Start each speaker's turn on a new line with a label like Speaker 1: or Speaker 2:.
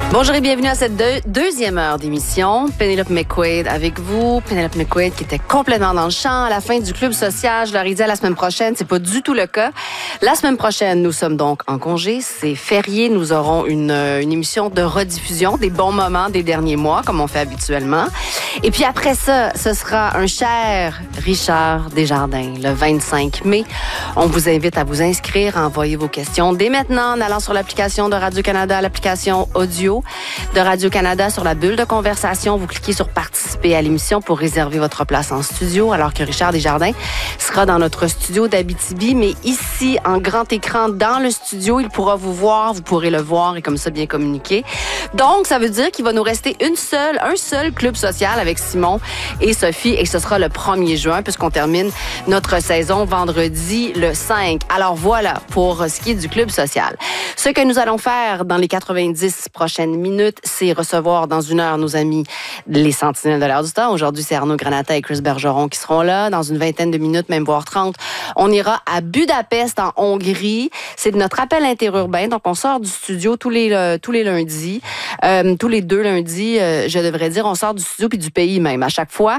Speaker 1: Bonjour et bienvenue à cette deuxième heure d'émission. Penelope McQuaid avec vous. Penelope McQuaid qui était complètement dans le champ à la fin du club social. Je leur ai dit à la semaine prochaine, c'est pas du tout le cas. La semaine prochaine, nous sommes donc en congé. C'est férié. Nous aurons une émission de rediffusion des bons moments des derniers mois, comme on fait habituellement. Et puis après ça, ce sera un cher Richard Desjardins, le 25 mai. On vous invite à vous inscrire, à envoyer vos questions dès maintenant en allant sur l'application de Radio-Canada, l'application audio de Radio-Canada sur la bulle de conversation. Vous cliquez sur participer à l'émission pour réserver votre place en studio, alors que Richard Desjardins sera dans notre studio d'Abitibi, mais ici, en grand écran, dans le studio, il pourra vous voir, vous pourrez le voir et comme ça bien communiquer. Donc, ça veut dire qu'il va nous rester un seul club social avec Simon et Sophie, et ce sera le 1er juin, puisqu'on termine notre saison vendredi le 5. Alors voilà, pour ce qui est du club social. Ce que nous allons faire dans les 90 prochaines minutes, c'est recevoir dans une heure nos amis les Sentinelles de l'Heure du Temps. Aujourd'hui, c'est Arnaud Granata et Chris Bergeron qui seront là. Dans une vingtaine de minutes, même voire 30, on ira à Budapest, en Hongrie. C'est notre appel interurbain. Donc, on sort du studio tous les lundis. Tous les 2 lundis, je devrais dire, on sort du studio puis du pays même à chaque fois.